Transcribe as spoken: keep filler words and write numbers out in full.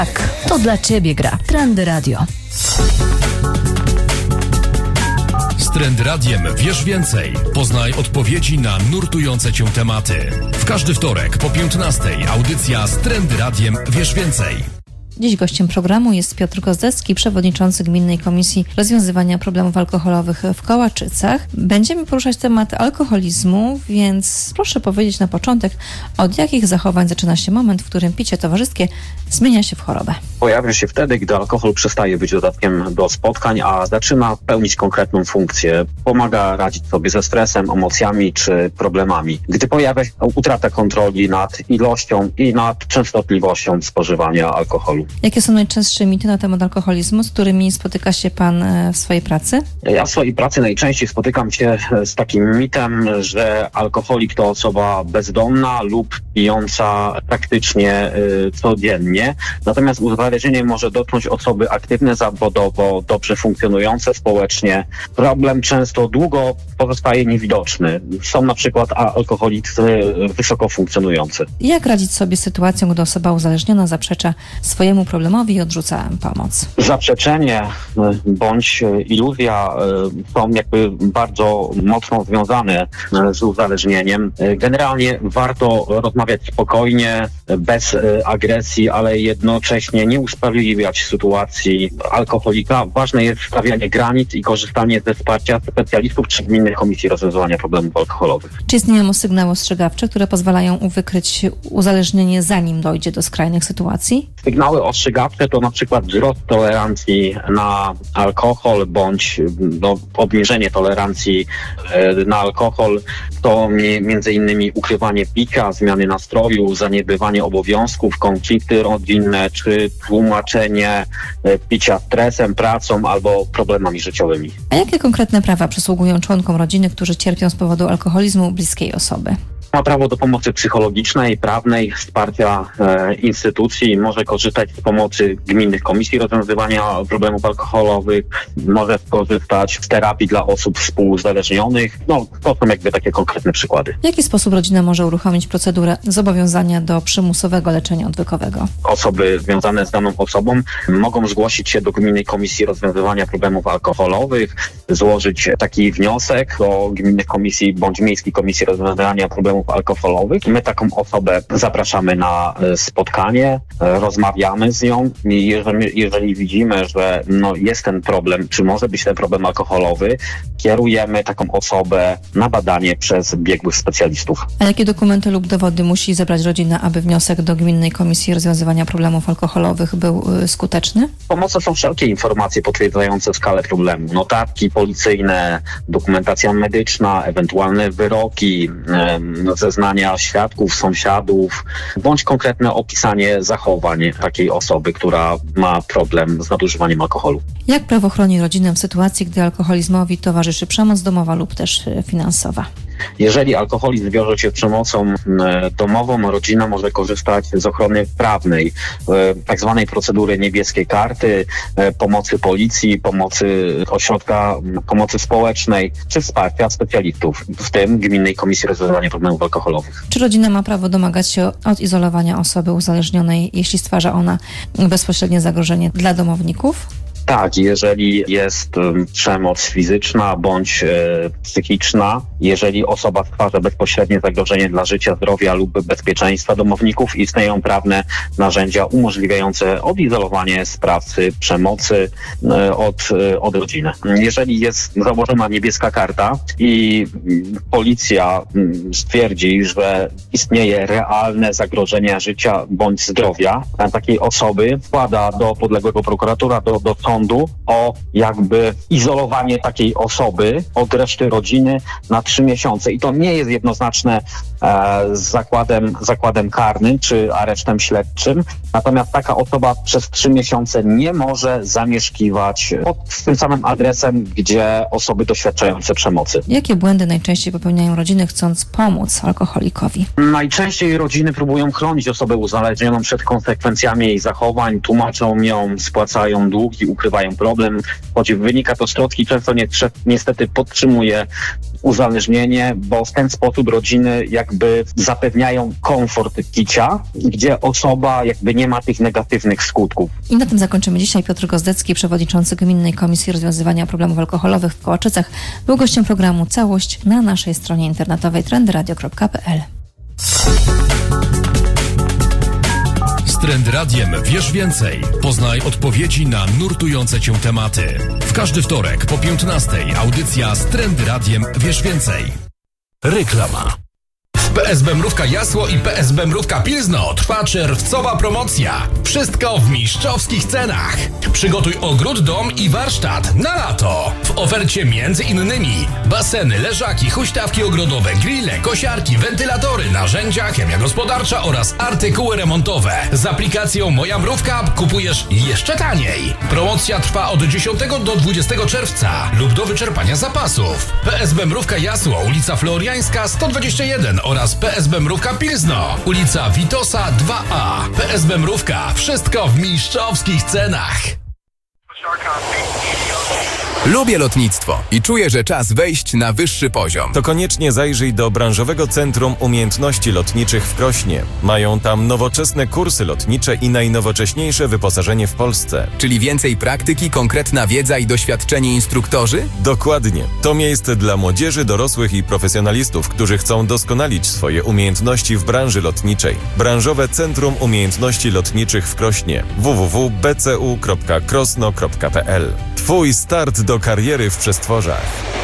Tak, to dla Ciebie gra Trendy Radio. Z Trendy Radiem wiesz więcej. Poznaj odpowiedzi na nurtujące Cię tematy. W każdy wtorek po piętnastej audycja z Trendy Radiem wiesz więcej. Dziś gościem programu jest Piotr Gozdecki, przewodniczący Gminnej Komisji Rozwiązywania Problemów Alkoholowych w Kołaczycach. Będziemy poruszać temat alkoholizmu, więc proszę powiedzieć na początek, od jakich zachowań zaczyna się moment, w którym picie towarzyskie zmienia się w chorobę? Pojawia się wtedy, gdy alkohol przestaje być dodatkiem do spotkań, a zaczyna pełnić konkretną funkcję. Pomaga radzić sobie ze stresem, emocjami czy problemami. Gdy pojawia się utrata kontroli nad ilością i nad częstotliwością spożywania alkoholu. Jakie są najczęstsze mity na temat alkoholizmu, z którymi spotyka się Pan w swojej pracy? Ja w swojej pracy najczęściej spotykam się z takim mitem, że alkoholik to osoba bezdomna lub pijąca praktycznie y, codziennie. Natomiast uzależnienie może dotknąć osoby aktywne zawodowo, dobrze funkcjonujące społecznie. Problem często długo pozostaje niewidoczny. Są na przykład alkoholicy wysoko funkcjonujący. Jak radzić sobie z sytuacją, gdy osoba uzależniona zaprzecza swojemu problemowi i odrzuca pomoc? Zaprzeczenie bądź iluzja są jakby bardzo mocno związane z uzależnieniem. Generalnie warto rozmawiać spokojnie, bez agresji, ale jednocześnie nie usprawiedliwiać sytuacji alkoholika. Ważne jest stawianie granic i korzystanie ze wsparcia specjalistów czy gminnych komisji rozwiązywania problemów alkoholowych. Czy istnieją sygnały ostrzegawcze, które pozwalają wykryć uzależnienie, zanim dojdzie do skrajnych sytuacji? Sygnały ostrzegawcze to na przykład wzrost tolerancji na alkohol bądź no, obniżenie tolerancji e, na alkohol. To między innymi ukrywanie picia, zmiany nastroju, zaniedbywanie obowiązków, konflikty rodzinne czy tłumaczenie e, picia stresem, pracą albo problemami życiowymi. A jakie konkretne prawa przysługują członkom rodziny, którzy cierpią z powodu alkoholizmu bliskiej osoby? Ma prawo do pomocy psychologicznej, prawnej, wsparcia e, instytucji, może korzystać z pomocy gminnych komisji rozwiązywania problemów alkoholowych, może skorzystać z terapii dla osób współuzależnionych. No, to są jakby takie konkretne przykłady. W jaki sposób rodzina może uruchomić procedurę zobowiązania do przymusowego leczenia odwykowego? Osoby związane z daną osobą mogą zgłosić się do gminnej komisji rozwiązywania problemów alkoholowych, złożyć taki wniosek do gminnej komisji bądź miejskiej komisji rozwiązywania problemów alkoholowych. My taką osobę zapraszamy na spotkanie, rozmawiamy z nią i jeżeli, jeżeli widzimy, że no jest ten problem, czy może być ten problem alkoholowy, kierujemy taką osobę na badanie przez biegłych specjalistów. A jakie dokumenty lub dowody musi zebrać rodzina, aby wniosek do Gminnej Komisji Rozwiązywania Problemów Alkoholowych był y, skuteczny? Pomocą są wszelkie informacje potwierdzające skalę problemu. Notatki policyjne, dokumentacja medyczna, ewentualne wyroki, y, zeznania świadków, sąsiadów, bądź konkretne opisanie zachowań takiej osoby, która ma problem z nadużywaniem alkoholu. Jak prawo chroni rodzinę w sytuacji, gdy alkoholizmowi towarzyszy przemoc domowa lub też finansowa? Jeżeli alkoholizm wiąże się z przemocą domową, rodzina może korzystać z ochrony prawnej, tak zwanej procedury niebieskiej karty, pomocy policji, pomocy ośrodka pomocy społecznej czy wsparcia specjalistów, w tym Gminnej Komisji Rozwiązywania Problemów Alkoholowych. Czy rodzina ma prawo domagać się odizolowania osoby uzależnionej, jeśli stwarza ona bezpośrednie zagrożenie dla domowników? Tak, jeżeli jest um, przemoc fizyczna bądź e, psychiczna, jeżeli osoba stwarza bezpośrednie zagrożenie dla życia, zdrowia lub bezpieczeństwa domowników, istnieją prawne narzędzia umożliwiające odizolowanie sprawcy przemocy e, od, e, od rodziny. Jeżeli jest założona niebieska karta i policja m, stwierdzi, że istnieje realne zagrożenie życia bądź zdrowia takiej osoby, składa do podległego prokuratora, do, do sądu o jakby izolowanie takiej osoby od reszty rodziny na trzy miesiące. I to nie jest jednoznaczne e, z zakładem, zakładem karnym czy aresztem śledczym. Natomiast taka osoba przez trzy miesiące nie może zamieszkiwać pod tym samym adresem, gdzie osoby doświadczające przemocy. Jakie błędy najczęściej popełniają rodziny, chcąc pomóc alkoholikowi? Najczęściej rodziny próbują chronić osobę uzależnioną przed konsekwencjami jej zachowań, tłumaczą ją, spłacają długi, ukrywają problem, choć wynika to z troski, często nie, niestety podtrzymuje uzależnienie, bo w ten sposób rodziny jakby zapewniają komfort picia, gdzie osoba jakby nie ma tych negatywnych skutków. I na tym zakończymy dzisiaj. Piotr Gozdecki, przewodniczący Gminnej Komisji Rozwiązywania Problemów Alkoholowych w Kołaczycach, był gościem programu Całość na naszej stronie internetowej trendyradio kropka p l. Z Trend Radiem wiesz więcej. Poznaj odpowiedzi na nurtujące cię tematy. W każdy wtorek po piętnastej audycja z Trend Radiem wiesz więcej. Reklama. W P S B Mrówka Jasło i P S B Mrówka Pilzno trwa czerwcowa promocja. Wszystko w mistrzowskich cenach. Przygotuj ogród, dom i warsztat na lato. W ofercie między innymi baseny, leżaki, huśtawki ogrodowe, grille, kosiarki, wentylatory, narzędzia, chemia gospodarcza oraz artykuły remontowe. Z aplikacją Moja Mrówka kupujesz jeszcze taniej. Promocja trwa od dziesiątego do dwudziestego czerwca lub do wyczerpania zapasów. P S B Mrówka Jasło, ulica Floriańska sto dwadzieścia jeden oraz P S B Mrówka Pilzno, ulica Witosa dwa A. P S B Mrówka, wszystko w mistrzowskich cenach. Lubię lotnictwo i czuję, że czas wejść na wyższy poziom. To koniecznie zajrzyj do Branżowego Centrum Umiejętności Lotniczych w Krośnie. Mają tam nowoczesne kursy lotnicze i najnowocześniejsze wyposażenie w Polsce. Czyli więcej praktyki, konkretna wiedza i doświadczeni instruktorzy? Dokładnie. To miejsce dla młodzieży, dorosłych i profesjonalistów, którzy chcą doskonalić swoje umiejętności w branży lotniczej. Branżowe Centrum Umiejętności Lotniczych w Krośnie. w w w kropka b c u kropka krosno kropka p l. Twój start do kariery w przestworzach.